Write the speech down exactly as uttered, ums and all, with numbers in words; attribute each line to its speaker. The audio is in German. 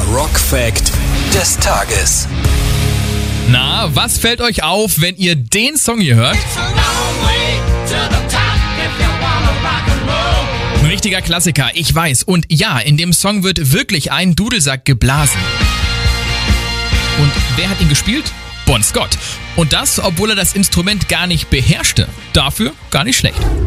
Speaker 1: Rock-Fact des Tages.
Speaker 2: Na, was fällt euch auf, wenn ihr den Song hier hört? Ein richtiger Klassiker, ich weiß. Und ja, in dem Song wird wirklich ein Dudelsack geblasen. Und wer hat ihn gespielt? Bon Scott. Und das, obwohl er das Instrument gar nicht beherrschte. Dafür gar nicht schlecht.